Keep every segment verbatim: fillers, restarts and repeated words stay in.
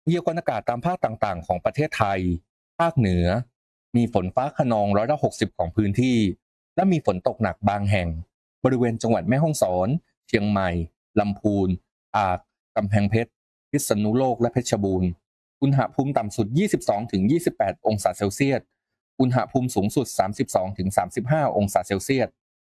พยากรณ์อากาศตามภาคต่างๆของประเทศไทยภาคเหนือมีฝนฟ้าคะนองร้อยละหกสิบของพื้นที่และมีฝนตกหนักบางแห่งบริเวณจังหวัดแม่ฮ่องสอนเชียงใหม่ลำพูนตากกำแพงเพชรพิษณุโลกและเพชรบูรณ์อุณหภูมิต่ำสุดยี่สิบสองถึงยี่สิบแปดองศาเซลเซียสอุณหภูมิสูงสุดสามสิบสองถึงสามสิบห้าองศาเซลเซียส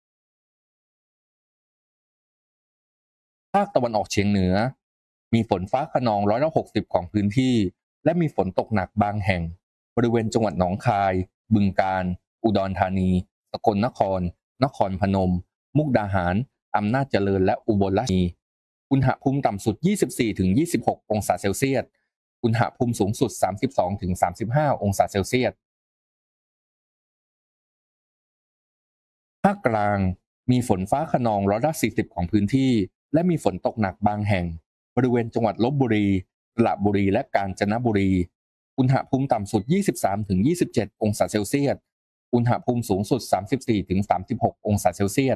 ภาคตะวันออกเฉียงเหนือมีฝนฟ้าคะนองร้อยละหกสิบของพื้นที่และมีฝนตกหนักบางแห่งบริเวณจังหวัดหนองคายบึงกาฬอุดรธานีสกลนครนครพนมมุกดาหารอำนาจเจริญและอุบลราชธานีอุณหภูมิต่ำสุดยี่สิบสี่ถึงยี่สิบหกองศาเซลเซียสอุณหภูมิสูงสุดสามสิบสองถึงสามสิบห้าองศาเซลเซียส ภาคกลางมีฝนฟ้าคะนองร้อยละสี่สิบของพื้นที่และมีฝนตกหนักบางแห่งบริเวณจังหวัดลบบุรีสระบุรีและกาญจนบุรีอุณหภูมิต่ำสุดยี่สิบสามถึงยี่สิบเจ็ดองศาเซลเซียสอุณหภูมิสูงสุดสามสิบสี่ถึงสามสิบหกองศาเซลเซียส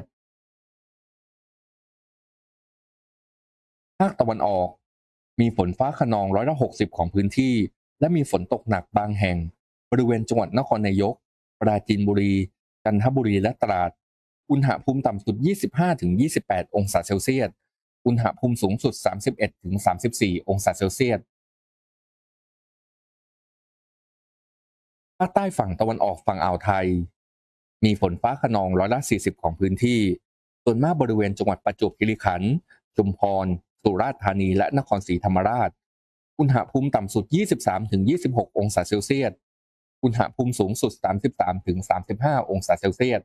ภาคตะวันออกมีฝนฟ้าคะนองร้อยละหกสิบของพื้นที่และมีฝนตกหนักบางแห่งบริเวณจังหวัดนครนายกปราจีนบุรีจันทบุรีและตราด อุณหภูมิต่ำสุดยี่สิบห้าถึงยี่สิบแปดองศาเซลเซียสอุณหภูมิสูงสุดสามสิบเอ็ดถึงสามสิบสี่องศาเซลเซียสภาคใต้ฝั่งตะวันออกฝั่งอ่าวไทยมีฝนฟ้าคะนองร้อยละสี่สิบของพื้นที่ส่วนมากบริเวณจังหวัดประจวบคีรีขันธ์ชุมพรสุราษฎร์ธานีและนครศรีธรรมราชอุณหภูมิต่ำสุดยี่สิบสามถึงยี่สิบหกองศาเซลเซียสอุณหภูมิสูงสุดสามสิบสามถึงสามสิบห้าองศาเซลเซียส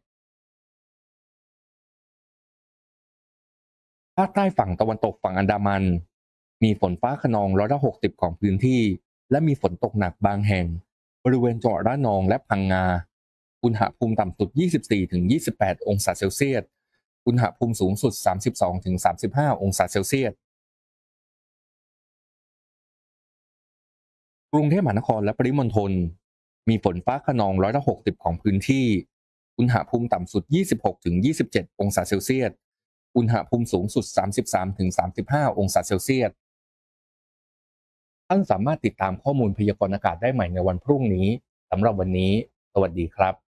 ภาคใต้ฝั่งตะวันตกฝั่งอันดามันมีฝนฟ้าคะนองร้อยละหกสิบของพื้นที่และมีฝนตกหนักบางแห่งบริเวณจังหวัดระนองและพังงาอุณหภูมิต่ำสุดยี่สิบสี่ถึงยี่สิบแปดองศาเซลเซียสอุณหภูมิสูงสุดสามสิบสองถึงสามสิบห้าองศาเซลเซียสกรุงเทพมหานครและปริมณฑลมีฝนฟ้าคะนองร้อยละหกสิบของพื้นที่อุณหภูมิต่ำสุดยี่สิบหกถึงยี่สิบเจ็ดองศาเซลเซียสอุณหภูมิสูงสุดสามสิบสามถึงสามสิบห้าองศาเซลเซียส ท่านสามารถติดตามข้อมูลพยากรณ์อากาศได้ใหม่ในวันพรุ่งนี้สำหรับวันนี้สวัสดีครับ